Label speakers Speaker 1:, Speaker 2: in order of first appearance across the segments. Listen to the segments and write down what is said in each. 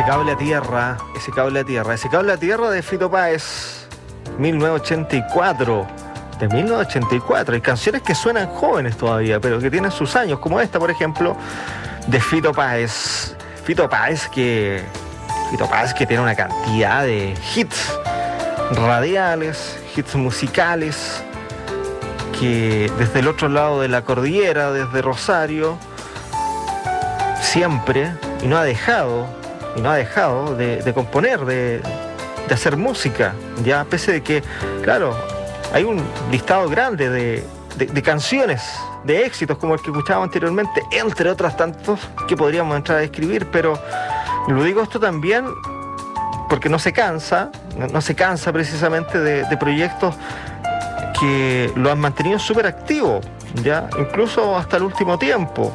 Speaker 1: cable a tierra, ese cable a tierra de Fito Páez, 1984. De 1984, hay canciones que suenan jóvenes todavía, pero que tienen sus años, como esta, por ejemplo, de Fito Páez. Fito Páez que tiene una cantidad de hits radiales, hits musicales, que desde el otro lado de la cordillera, desde Rosario, siempre, y no ha dejado de componer, de hacer música, ya pese de que, claro, hay un listado grande de canciones, de éxitos como el que escuchábamos anteriormente, entre otros tantos que podríamos entrar a describir, pero lo digo esto también porque no se cansa precisamente de proyectos que lo han mantenido súper activo, ya, incluso hasta el último tiempo.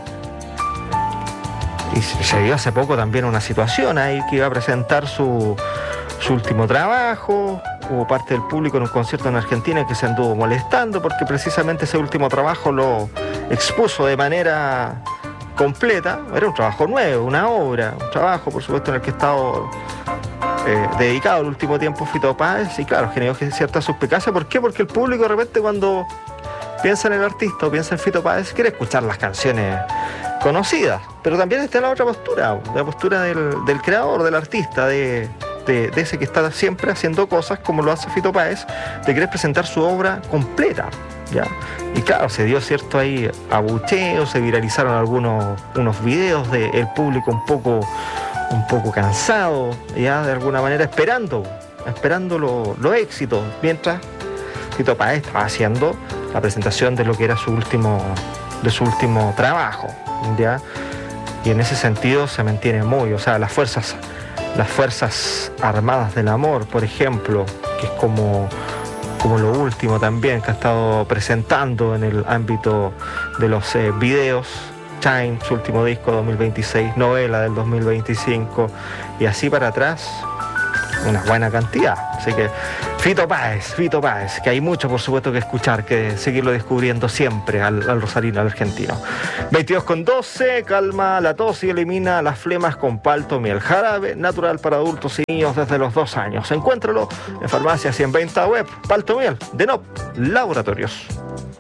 Speaker 1: Y se dio hace poco también una situación ahí que iba a presentar su último trabajo. Hubo parte del público en un concierto en Argentina que se anduvo molestando porque precisamente ese último trabajo lo expuso de manera completa. Era un trabajo nuevo, una obra, un trabajo, por supuesto, en el que ha estado dedicado el último tiempo Fito Páez, y claro, generó cierta suspicacia. ¿Por qué? Porque el público de repente, cuando piensa en el artista o piensa en Fito Páez, quiere escuchar las canciones conocidas, pero también está la otra postura, la postura del creador, del artista, de ese que está siempre haciendo cosas como lo hace Fito Páez, de querer presentar su obra completa, ¿ya? Y claro, se dio cierto ahí abucheo, se viralizaron unos videos del público un poco cansado, ya, de alguna manera esperando los éxitos, mientras Fito Páez estaba haciendo la presentación de lo que era su último trabajo, ¿ya? Y en ese sentido se mantiene muy, o sea, las Fuerzas Armadas del Amor, por ejemplo, que es como lo último también que ha estado presentando en el ámbito de los videos. Shine, su último disco 2026, Novela del 2025, y así para atrás una buena cantidad. Así que Fito Páez, que hay mucho, por supuesto, que escuchar, que seguirlo descubriendo siempre al rosarino, al argentino. 22:12, calma la tos y elimina las flemas con Palto Miel, jarabe natural para adultos y niños desde los 2 años. Encuéntralo en farmacias y en venta web. Palto Miel, de NOP Laboratorios.